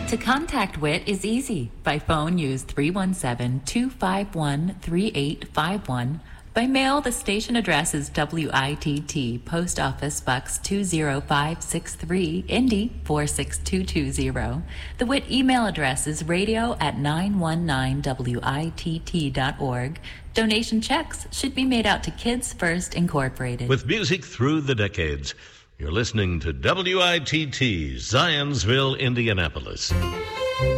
To contact WIT is easy. By phone, use 317-251-3851. By mail, the station address is WITT, Post Office Bucks 20563, Indy 46220. The WIT email address is radio@919witt.org. Donation checks should be made out to Kids First Incorporated. With music through the decades, you're listening to WITT, Zionsville, Indianapolis.